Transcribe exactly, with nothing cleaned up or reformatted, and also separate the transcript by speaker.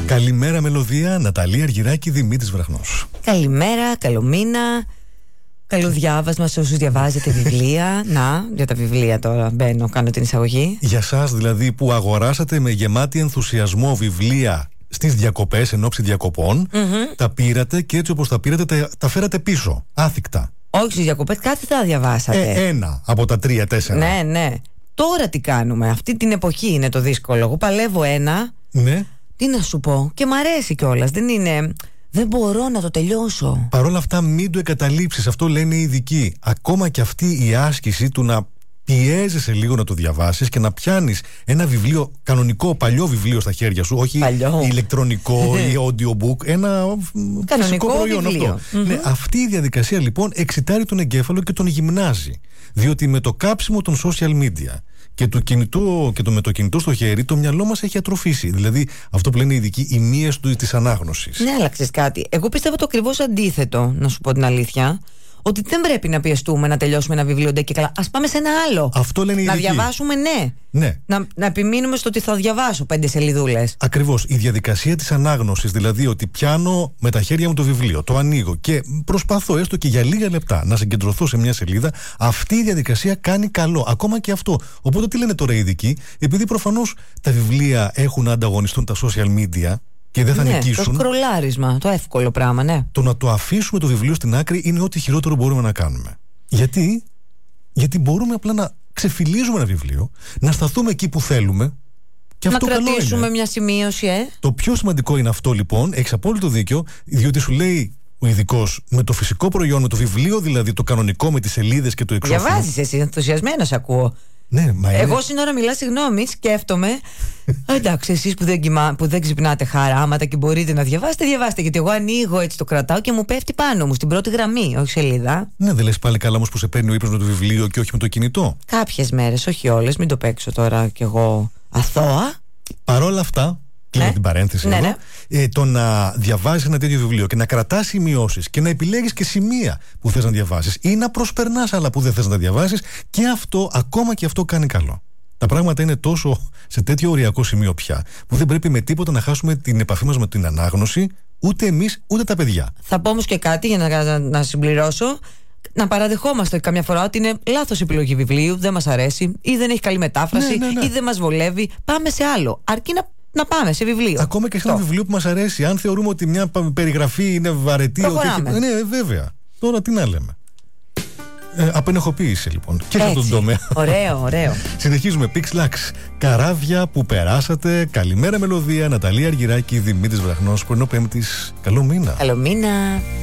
Speaker 1: Καλημέρα Μελωδία, Ναταλία Αργυράκη, Δημήτρης Βραχνός.
Speaker 2: Καλημέρα, καλό μήνα. Καλό διάβασμα σε όσους διαβάζετε βιβλία. Να, για τα βιβλία τώρα μπαίνω, κάνω την εισαγωγή.
Speaker 1: Για σας δηλαδή που αγοράσατε με γεμάτη ενθουσιασμό βιβλία στις διακοπές, εν ώψη διακοπών, mm-hmm. τα πήρατε και έτσι όπως τα πήρατε τα, τα φέρατε πίσω, άθικτα.
Speaker 2: Όχι στις διακοπές, κάτι θα διαβάσατε.
Speaker 1: Ε, ένα από τα τρία, τέσσερα.
Speaker 2: Ναι, ναι. Τώρα τι κάνουμε, αυτή την εποχή είναι το δύσκολο. Εγώ παλεύω ένα.
Speaker 1: Ναι.
Speaker 2: Τι να σου πω, και μ' αρέσει κιόλας. Δεν είναι. Δεν μπορώ να το τελειώσω.
Speaker 1: Παρ' όλα αυτά, μην το εγκαταλείψεις. Αυτό λένε οι ειδικοί. Ακόμα και αυτή η άσκηση του να πιέζεσαι λίγο να το διαβάσεις και να πιάνεις ένα βιβλίο, κανονικό παλιό βιβλίο στα χέρια σου, όχι παλιό. ηλεκτρονικό ή audiobook, ένα κανονικό προϊόν αυτό. Mm-hmm. Ναι, αυτή η διαδικασία λοιπόν εξητάρει τον εγκέφαλο και τον γυμνάζει. Διότι με το κάψιμο των social media και, το κινητό, και το με το κινητό στο χέρι, το μυαλό μας έχει ατροφήσει. Δηλαδή, αυτό που λένε οι ειδικοί, οι μύες της ανάγνωσης.
Speaker 2: Ναι, άλλαξες κάτι. Εγώ πιστεύω το ακριβώς αντίθετο, να σου πω την αλήθεια. Ότι δεν πρέπει να πιεστούμε να τελειώσουμε ένα βιβλίο ντε και καλά. Ας πάμε σε ένα άλλο.
Speaker 1: Αυτό λένε οι ειδικοί.
Speaker 2: Να διαβάσουμε, ναι.
Speaker 1: ναι.
Speaker 2: Να, να επιμείνουμε στο ότι θα διαβάσω πέντε σελιδούλες.
Speaker 1: Ακριβώς. Η διαδικασία της ανάγνωσης, δηλαδή ότι πιάνω με τα χέρια μου το βιβλίο, το ανοίγω και προσπαθώ έστω και για λίγα λεπτά να συγκεντρωθώ σε μια σελίδα, αυτή η διαδικασία κάνει καλό. Ακόμα και αυτό. Οπότε τι λένε τώρα οι ειδικοί, επειδή προφανώς τα βιβλία έχουν να ανταγωνιστούν τα social media. Και δεν θα
Speaker 2: ναι,
Speaker 1: νικήσουν.
Speaker 2: Το σκρολάρισμα, το εύκολο πράγμα, ναι.
Speaker 1: Το να το αφήσουμε το βιβλίο στην άκρη είναι ό,τι χειρότερο μπορούμε να κάνουμε. Γιατί, Γιατί μπορούμε απλά να ξεφυλίζουμε ένα βιβλίο, να σταθούμε εκεί που θέλουμε. Και αυτό
Speaker 2: να κρατήσουμε
Speaker 1: καλό είναι.
Speaker 2: Μια σημείωση, ε.
Speaker 1: Το πιο σημαντικό είναι αυτό λοιπόν, έχεις απόλυτο δίκιο, διότι σου λέει ο ειδικός, με το φυσικό προϊόν, με το βιβλίο δηλαδή, το κανονικό με τις σελίδες και το εξώφυλλο.
Speaker 2: Διαβάζεις εσύ, ενθουσιασμένος ακούω.
Speaker 1: Ναι, μα είναι...
Speaker 2: Εγώ σύνορα μιλά, συγγνώμη, σκέφτομαι. Εντάξει, εσείς που δεν, κοιμά, που δεν ξυπνάτε χαράματα και μπορείτε να διαβάσετε, διαβάστε. Γιατί εγώ ανοίγω έτσι, το κρατάω και μου πέφτει πάνω μου, στην πρώτη γραμμή, όχι σελίδα.
Speaker 1: Ναι, δεν λες πάλι καλά όμως που σε παίρνει ο ύπνος με το βιβλίο και όχι με το κινητό.
Speaker 2: Κάποιες μέρες, όχι όλες, μην το παίξω τώρα κι εγώ αθώα.
Speaker 1: Παρόλα αυτά. Κλείνω
Speaker 2: ναι.
Speaker 1: την παρένθεση
Speaker 2: ναι,
Speaker 1: εδώ.
Speaker 2: Ναι.
Speaker 1: Ε, το να διαβάζεις ένα τέτοιο βιβλίο και να κρατάς σημειώσεις και να επιλέγεις και σημεία που θες να διαβάσεις ή να προσπερνάς άλλα που δεν θες να τα διαβάσεις, και αυτό, ακόμα και αυτό κάνει καλό. Τα πράγματα είναι τόσο σε τέτοιο οριακό σημείο πια, που δεν πρέπει με τίποτα να χάσουμε την επαφή μας με την ανάγνωση, ούτε εμείς ούτε τα παιδιά.
Speaker 2: Θα πω όμως και κάτι για να, να, να συμπληρώσω. Να παραδεχόμαστε καμιά φορά ότι είναι λάθος επιλογή βιβλίου, δεν μας αρέσει ή δεν έχει καλή μετάφραση, ναι, ναι, ναι. ή δεν μας βολεύει. Πάμε σε άλλο. Αρκεί να. Να πάμε σε βιβλίο.
Speaker 1: Ακόμα και σε ένα βιβλίο που μας αρέσει. Αν θεωρούμε ότι μια περιγραφή είναι βαρετή. Ότι έχει... Ναι, βέβαια. Τώρα τι να λέμε. Ε, απενεχοποίηση λοιπόν. Και σε αυτόν τον τομέα.
Speaker 2: Ωραίο, ωραίο.
Speaker 1: Συνεχίζουμε. Pixlax. Καράβια που περάσατε. Καλημέρα Μελωδία. Ναταλία Αργυράκη, Δημήτρης Βραχνός. Πρωινό Πέμπτης. Καλό μήνα.
Speaker 2: Καλό μήνα.